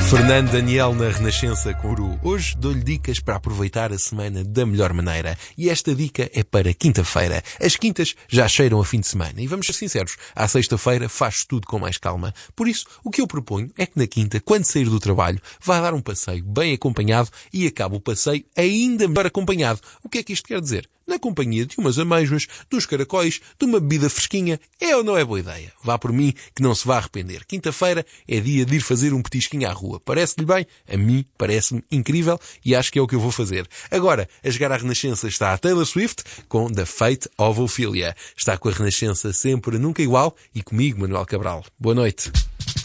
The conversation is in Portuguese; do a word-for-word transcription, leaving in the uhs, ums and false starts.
Fernando Daniel na Renascença com o Guru. Hoje dou-lhe dicas para aproveitar a semana da melhor maneira. E esta dica é para quinta-feira. As quintas já cheiram a fim de semana. E vamos ser sinceros, à sexta-feira faz tudo com mais calma. Por isso, o que eu proponho é que na quinta, quando sair do trabalho, vá dar um passeio bem acompanhado e acabe o passeio ainda melhor acompanhado. O que é que isto quer dizer? Na companhia de umas amêijoas, dos caracóis, de uma bebida fresquinha, é ou não é boa ideia? Vá por mim que não se vá arrepender. Quinta-feira é dia de ir fazer um petisquinho à rua. Parece-lhe bem? A mim parece-me incrível e acho que é o que eu vou fazer. Agora, a jogar à Renascença está a Taylor Swift com The Fate of Ophelia. Está com a Renascença sempre nunca igual e comigo, Manuel Cabral. Boa noite.